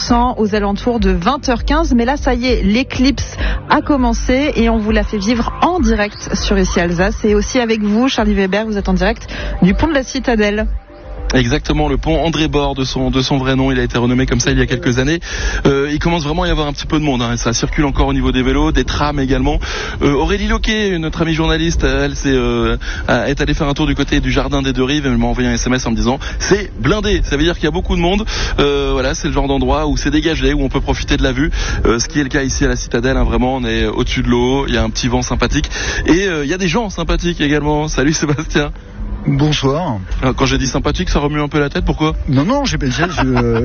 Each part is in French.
30% aux alentours de 20h15. Mais là, ça y est, l'éclipse a commencé et on vous l'a fait vivre en direct sur Ici Alsace. Et aussi avec vous, Charlie Weber, vous êtes en direct du pont de la Citadelle. Exactement, le pont André Bord de son vrai nom, il a été renommé comme ça il y a quelques années. Il commence vraiment à y avoir un petit peu de monde, hein. Ça circule encore au niveau des vélos, des trams également. Aurélie Loquet, notre amie journaliste, elle est allée faire un tour du côté du jardin des Deux Rives et elle m'a envoyé un SMS en me disant c'est blindé, ça veut dire qu'il y a beaucoup de monde. Voilà, c'est le genre d'endroit où c'est dégagé, où on peut profiter de la vue, ce qui est le cas ici à la Citadelle, hein. Vraiment on est au-dessus de l'eau, il y a un petit vent sympathique et il y a des gens sympathiques également. Salut Sébastien. Bonsoir. Quand j'ai dit sympathique, ça remue un peu la tête, pourquoi ? Non, j'ai pas dit ça,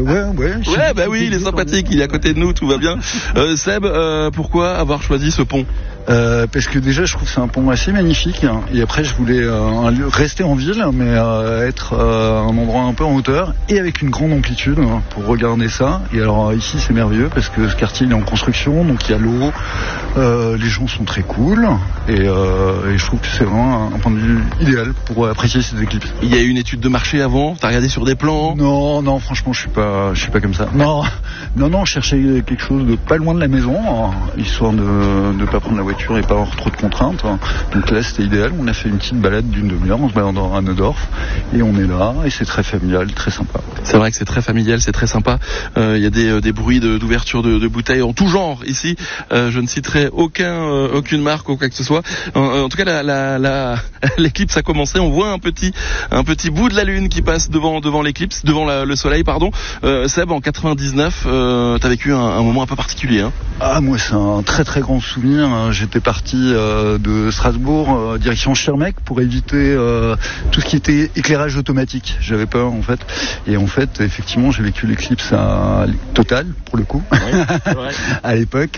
ouais, bah oui, il est sympathique, il est à côté de nous, tout va bien. Seb, pourquoi avoir choisi ce pont ? Parce que déjà je trouve que c'est un pont assez magnifique, hein. Et après je voulais rester en ville mais être un endroit un peu en hauteur et avec une grande amplitude, hein, pour regarder ça. Et alors ici c'est merveilleux parce que ce quartier il est en construction, donc il y a l'eau, les gens sont très cool et je trouve que c'est vraiment un point de vue idéal pour apprécier ces éclipses. Il y a eu une étude de marché avant, t'as regardé sur des plans ? Non, franchement je suis pas comme ça. Non, je cherchais quelque chose de pas loin de la maison, hein, histoire de ne pas prendre la voiture et pas avoir trop de contraintes. Donc là c'était idéal, on a fait une petite balade d'une demi-heure en se baladant à Neudorf et on est là et c'est très familial, très sympa. C'est vrai que c'est très familial, c'est très sympa. Il y a des bruits d'ouverture de bouteilles en tout genre ici. Je ne citerai aucune marque ou quoi que ce soit. En tout cas l'éclipse a commencé, on voit un petit bout de la lune qui passe devant l'éclipse, devant le soleil pardon. Seb, en 99, t'as vécu un moment un peu particulier, hein. Ah, moi c'est un très très grand souvenir. J'étais parti de Strasbourg direction Schirmeck pour éviter tout ce qui était éclairage automatique. J'avais peur en fait. Et en fait effectivement j'ai vécu l'éclipse totale pour le coup, oui, c'est vrai. À l'époque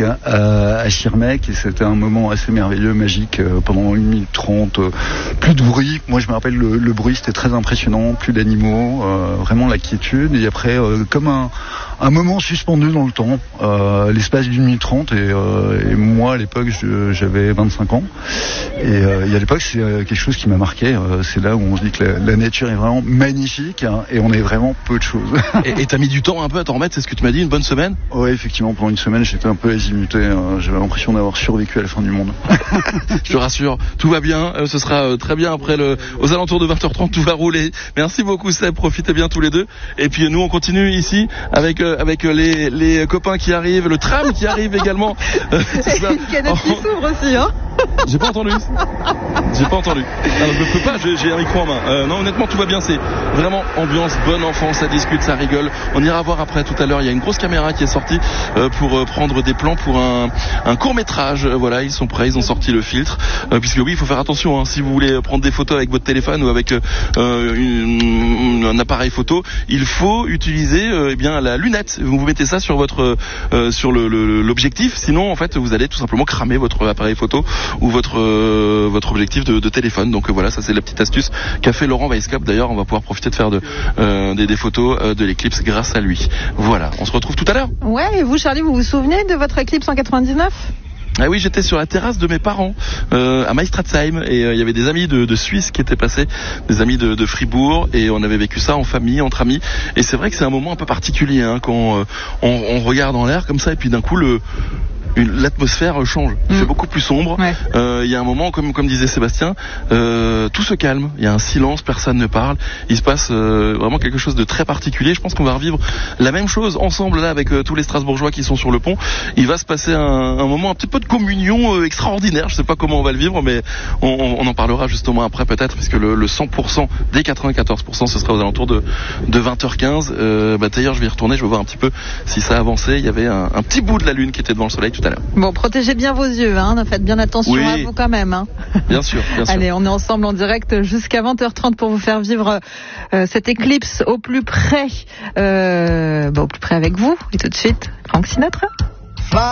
à Schirmeck, et c'était un moment assez merveilleux, magique, pendant 1 minute 30, plus de bruit. Moi je me rappelle le bruit, c'était très impressionnant, plus d'animaux, vraiment la quiétude, et après comme un moment suspendu dans le temps, l'espace d'1 minute 30, et moi à l'époque j'avais 25 ans et à l'époque c'est quelque chose qui m'a marqué. C'est là où on se dit que la nature est vraiment magnifique, hein, et on est vraiment peu de choses. Et t'as mis du temps un peu à t'en remettre, c'est ce que tu m'as dit, une bonne semaine ? Ouais, effectivement, pendant une semaine j'étais un peu azimuté, j'avais l'impression d'avoir survécu à la fin du monde. Je te rassure, tout va bien, ce sera très bien après aux alentours de 20h30, tout va rouler. Merci beaucoup Seb, profitez bien tous les deux. Et puis nous on continue ici avec les copains qui arrivent, le tram qui arrive également. Une canette qui s'ouvre aussi, hein. J'ai pas entendu. Alors, je peux pas, j'ai un micro en main. Non, honnêtement, tout va bien. C'est vraiment ambiance, bon enfant, ça discute, ça rigole. On ira voir après tout à l'heure. Il y a une grosse caméra qui est sortie pour prendre des plans pour un court-métrage. Voilà, ils sont prêts, ils ont sorti le filtre. Puisque oui, il faut faire attention, hein, si vous voulez prendre des photos avec votre téléphone ou avec un appareil photo, il faut utiliser la lunette. Vous mettez ça sur sur l'objectif. Sinon, en fait, vous allez tout simplement cramer votre appareil photo ou votre objectif de téléphone. Donc voilà, ça c'est la petite astuce qu'a fait Laurent Weisskopf. D'ailleurs, on va pouvoir profiter de faire des photos de l'éclipse grâce à lui. Voilà, on se retrouve tout à l'heure. Ouais, et vous Charlie, vous vous souvenez de votre éclipse en 99 ? Ah oui, j'étais sur la terrasse de mes parents à Meistratzheim et il y avait des amis de Suisse qui étaient passés, des amis de Fribourg, et on avait vécu ça en famille, entre amis. Et c'est vrai que c'est un moment un peu particulier, hein, quand on regarde en l'air comme ça et puis d'un coup l'atmosphère change. Il fait beaucoup plus sombre. Ouais. Il y a un moment, comme disait Sébastien, tout se calme. Il y a un silence, personne ne parle. Il se passe vraiment quelque chose de très particulier. Je pense qu'on va revivre la même chose ensemble là avec tous les Strasbourgeois qui sont sur le pont. Il va se passer un moment un petit peu de communion extraordinaire. Je sais pas comment on va le vivre, mais on en parlera justement après peut-être, puisque le 100% des 94%, ce sera aux alentours de 20h15. D'ailleurs, je vais y retourner. Je vais voir un petit peu si ça a avancé. Il y avait un petit bout de la lune qui était devant le soleil tout à l'heure. Bon, protégez bien vos yeux, hein. Faites bien attention à vous quand même, hein. Bien sûr. Allez, on est ensemble en direct jusqu'à 20h30 pour vous faire vivre cette éclipse au plus près avec vous. Et tout de suite, Frank Sinatra.